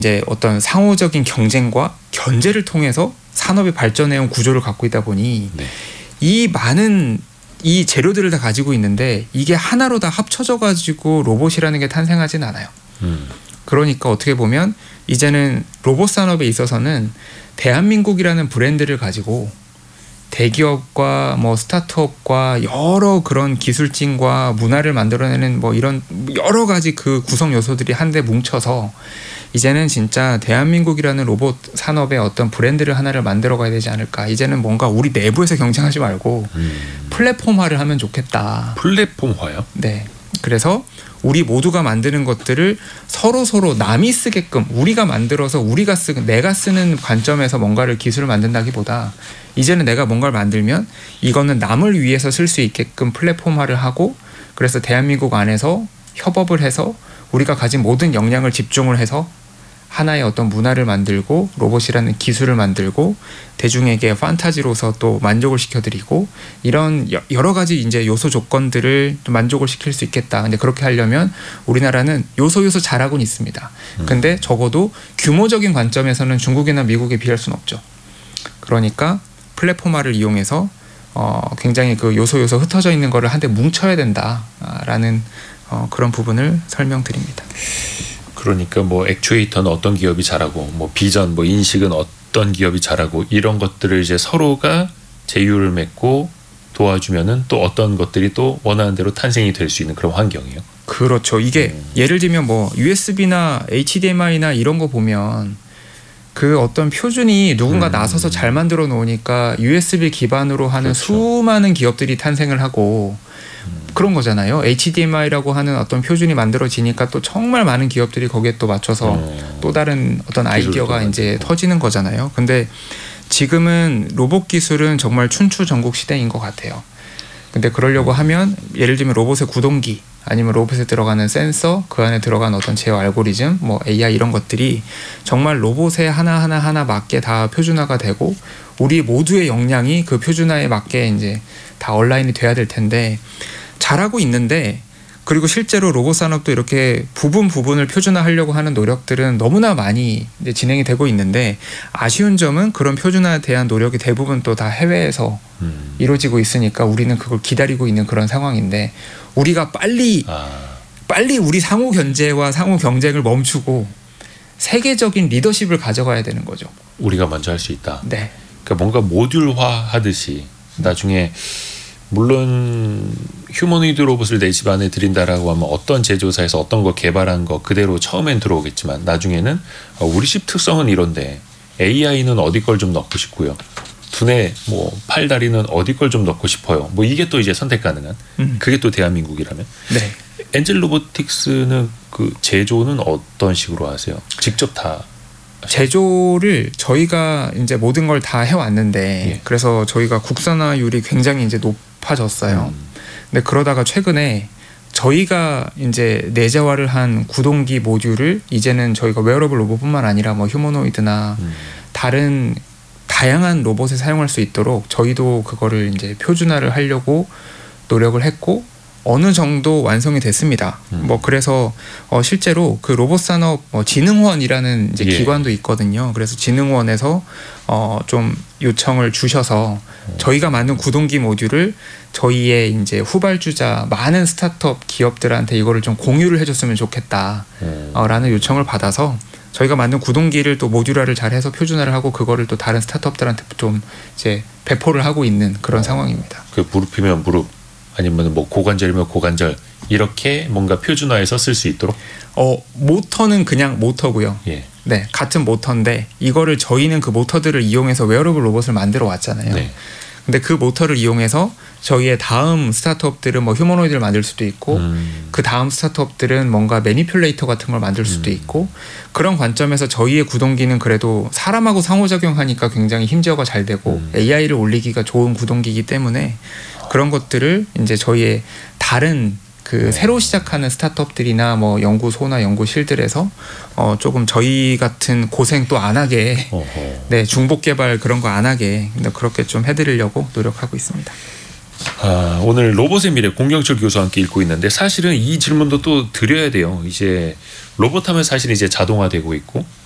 이제 어떤 상호적인 경쟁과 견제를 통해서 산업이 발전해온 구조를 갖고 있다 보니 네. 이 많은 이 재료들을 다 가지고 있는데 이게 하나로 다 합쳐져 가지고 로봇이라는 게 탄생하진 않아요. 그러니까 어떻게 보면 이제는 로봇 산업에 있어서는 대한민국이라는 브랜드를 가지고 대기업과 뭐 스타트업과 여러 그런 기술진과 문화를 만들어내는 뭐 이런 여러 가지 그 구성 요소들이 한데 뭉쳐서 이제는 진짜 대한민국이라는 로봇 산업의 어떤 브랜드를 하나를 만들어 가야 되지 않을까. 이제는 뭔가 우리 내부에서 경쟁하지 말고 플랫폼화를 하면 좋겠다. 플랫폼화요? 네. 그래서 우리 모두가 만드는 것들을 서로 남이 쓰게끔 우리가 만들어서 우리가 내가 쓰는 관점에서 뭔가를 기술을 만든다기보다 이제는 내가 뭔가를 만들면 이거는 남을 위해서 쓸 수 있게끔 플랫폼화를 하고 그래서 대한민국 안에서 협업을 해서 우리가 가진 모든 역량을 집중을 해서 하나의 어떤 문화를 만들고 로봇이라는 기술을 만들고 대중에게 판타지로서 또 만족을 시켜드리고 이런 여러 가지 이제 요소 조건들을 좀 만족을 시킬 수 있겠다. 근데 그렇게 하려면 우리나라는 요소 잘하고는 있습니다. 근데 적어도 규모적인 관점에서는 중국이나 미국에 비할 수는 없죠. 그러니까 플랫폼화를 이용해서 굉장히 그 요소 흩어져 있는 거를 한데 뭉쳐야 된다라는 그런 부분을 설명드립니다. 그러니까 뭐 액추에이터는 어떤 기업이 잘하고 뭐 비전 뭐 인식은 어떤 기업이 잘하고 이런 것들을 이제 서로가 제휴를 맺고 도와주면은 또 어떤 것들이 또 원하는 대로 탄생이 될 수 있는 그런 환경이에요. 그렇죠. 이게 예를 들면 뭐 USB나 HDMI나 이런 거 보면 그 어떤 표준이 누군가 나서서 잘 만들어 놓으니까 USB 기반으로 하는 그렇죠. 수많은 기업들이 탄생을 하고 그런 거잖아요. HDMI라고 하는 어떤 표준이 만들어지니까 또 정말 많은 기업들이 거기에 또 맞춰서 또 다른 어떤 아이디어가 이제 터지는 거잖아요. 근데 지금은 로봇 기술은 정말 춘추전국 시대인 것 같아요. 근데 그러려고 하면 예를 들면 로봇의 구동기 아니면 로봇에 들어가는 센서 그 안에 들어간 어떤 제어 알고리즘 뭐 AI 이런 것들이 정말 로봇에 하나 맞게 다 표준화가 되고 우리 모두의 역량이 그 표준화에 맞게 이제 다 온라인이 돼야 될 텐데 잘하고 있는데 그리고 실제로 로봇 산업도 이렇게 부분을 표준화하려고 하는 노력들은 너무나 많이 이제 진행이 되고 있는데 아쉬운 점은 그런 표준화에 대한 노력이 대부분 또 다 해외에서 이루어지고 있으니까 우리는 그걸 기다리고 있는 그런 상황인데 우리가 빨리 우리 상호 견제와 상호 경쟁을 멈추고 세계적인 리더십을 가져가야 되는 거죠. 우리가 먼저 할 수 있다. 네. 그러니까 뭔가 모듈화 하듯이 나중에 물론 휴머노이드 로봇을 내 집 안에 들인다라고 하면 어떤 제조사에서 어떤 거 개발한 거 그대로 처음엔 들어오겠지만 나중에는 우리 집 특성은 이런데 AI는 어디 걸 좀 넣고 싶고요. 두뇌 뭐 팔다리는 어디 걸 좀 넣고 싶어요. 뭐 이게 또 이제 선택 가능한 그게 또 대한민국이라면. 네. 엔젤 로보틱스는 그 제조는 어떤 식으로 하세요? 직접 다 제조를 저희가 이제 모든 걸 다 해왔는데 예. 그래서 저희가 국산화율이 굉장히 이제 높아졌어요. 근데 그러다가 최근에 저희가 이제 내재화를 한 구동기 모듈을 이제는 저희가 웨어러블 로봇뿐만 아니라 뭐 휴머노이드나 다른 다양한 로봇에 사용할 수 있도록 저희도 그거를 이제 표준화를 하려고 노력을 했고 어느 정도 완성이 됐습니다. 뭐 그래서 실제로 그 로봇 산업 진흥원이라는 이제 예. 기관도 있거든요. 그래서 진흥원에서 좀 요청을 주셔서 저희가 만든 구동기 모듈을 저희의 이제 후발주자 많은 스타트업 기업들한테 이거를 좀 공유를 해줬으면 좋겠다라는 요청을 받아서 저희가 만든 구동기를 또 모듈화를 잘해서 표준화를 하고 그거를 또 다른 스타트업들한테 좀 이제 배포를 하고 있는 그런 상황입니다. 그 무릎이면 무릎 아니면 뭐 고관절이면 고관절 이렇게 뭔가 표준화해서 쓸 수 있도록. 모터는 그냥 모터고요. 예. 네, 같은 모터인데 이거를 저희는 그 모터들을 이용해서 웨어러블 로봇을 만들어 왔잖아요. 네. 근데 그 모터를 이용해서 저희의 다음 스타트업들은 뭐 휴머노이드를 만들 수도 있고 그 다음 스타트업들은 뭔가 매니퓰레이터 같은 걸 만들 수도 있고 그런 관점에서 저희의 구동기는 그래도 사람하고 상호작용하니까 굉장히 힘제어가 잘 되고 AI를 올리기가 좋은 구동기이기 때문에 그런 것들을 이제 저희의 다른 그 새로 시작하는 스타트업들이나 뭐 연구소나 연구실들에서 조금 저희 같은 고생 또 안 하게 네, 중복 개발 그런 거 안 하게 그렇게 좀 해드리려고 노력하고 있습니다. 오늘 로봇의 미래 공경철 교수와 함께 읽고 있는데 사실은 이 질문도 또 드려야 돼요. 이제 로봇하면 사실 이제 자동화되고 있고